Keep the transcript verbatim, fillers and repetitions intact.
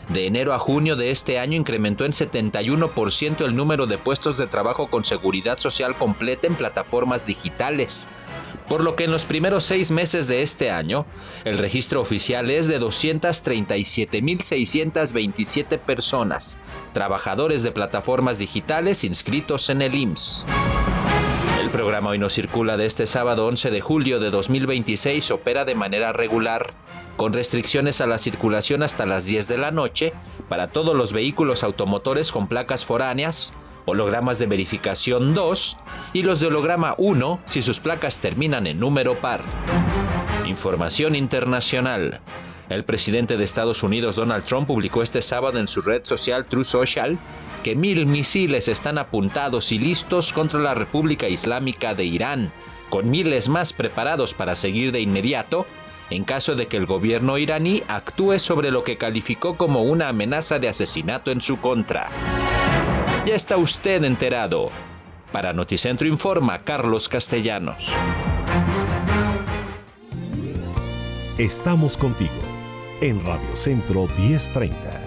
De enero a junio de este año incrementó en setenta y uno por ciento el número de puestos de trabajo con seguridad social completa en plataformas digitales, por lo que en los primeros seis meses de este año, el registro oficial es de doscientas treinta y siete mil seiscientas veintisiete personas, trabajadores de plataformas digitales inscritos en el I M S S. El programa Hoy No Circula de este sábado once de julio de dos mil veintiséis opera de manera regular, con restricciones a la circulación hasta las diez de la noche para todos los vehículos automotores con placas foráneas, hologramas de verificación dos y los de holograma uno si sus placas terminan en número par. Información internacional. El presidente de Estados Unidos, Donald Trump, publicó este sábado en su red social Truth Social que mil misiles están apuntados y listos contra la República Islámica de Irán, con miles más preparados para seguir de inmediato en caso de que el gobierno iraní actúe sobre lo que calificó como una amenaza de asesinato en su contra. Ya está usted enterado. Para Noticentro Informa, Carlos Castellanos. Estamos contigo en Radio Centro diez treinta.